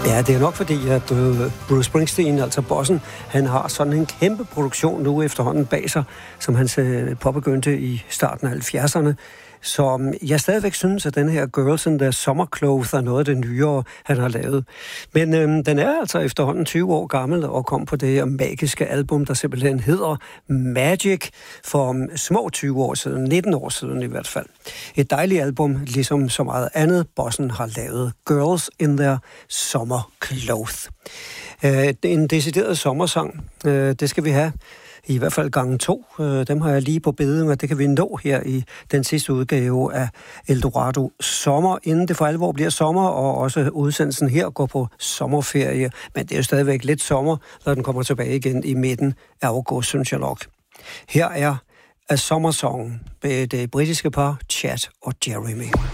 Ja, det er nok fordi, at Bruce Springsteen, altså bossen, han har sådan en kæmpe produktion nu efterhånden bag sig, som han påbegyndte i starten af 70'erne. Så jeg stadigvæk synes, at den her Girls in the Summer Clothes er noget af det nyere, han har lavet. Men den er altså efterhånden 20 år gammel og kom på det her magiske album, der simpelthen hedder Magic, for små 20 år siden, 19 år siden i hvert fald. Et dejligt album, ligesom så meget andet, bossen har lavet. Girls in the Summer Clothes. En decideret sommersang, det skal vi have. I hvert fald gange 2. Dem har jeg lige på bedding, og det kan vi nå her i den sidste udgave af Eldorado Sommer, inden det for alvor bliver sommer, og også udsendelsen her går på sommerferie. Men det er jo stadigvæk lidt sommer, når den kommer tilbage igen i midten af august, synes jeg nok. Her er A Summer Song med det britiske par Chad og Jeremy.